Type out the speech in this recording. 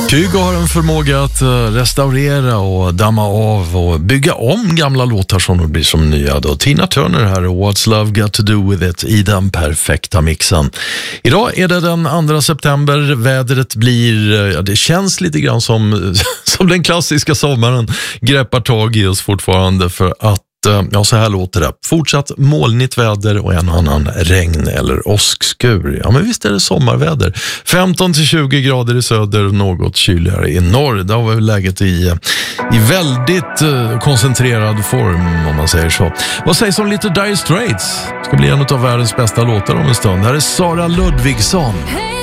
Kygo har en förmåga att restaurera och damma av och bygga om gamla låtar som de blir som nya. Då. Tina Turner här och What's Love Got To Do With It i den perfekta mixen. Idag är det den 2 september. Vädret blir, det känns lite grann som den klassiska sommaren greppar tag i oss fortfarande för att så här låter det. Fortsatt molnigt väder och en annan regn eller åskskur. Ja, men visst är det sommarväder. 15-20 grader i söder, något kyligare i norr. Där var väl läget i väldigt koncentrerad form, om man säger så. Vad sägs om lite Dire Straits? Ska bli en av världens bästa låtar om en stund. Här är Sara Ludvigsson.